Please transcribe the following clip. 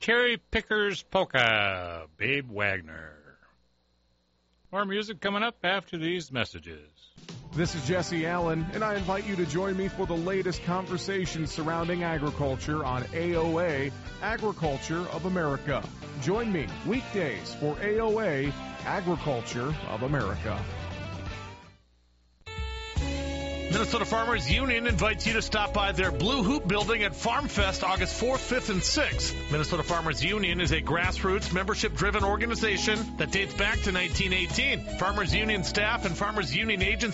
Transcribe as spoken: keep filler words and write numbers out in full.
Cherry Pickers Polka, Babe Wagner. More music coming up after these messages. This is Jesse Allen, and I invite you to join me for the latest conversations surrounding agriculture on A O A, Agriculture of America. Join me weekdays for A O A, Agriculture of America. Minnesota Farmers Union invites you to stop by their Blue Hoop building at Farm Fest August fourth, fifth, and sixth. Minnesota Farmers Union is a grassroots, membership-driven organization that dates back to nineteen eighteen. Farmers Union staff and Farmers Union agents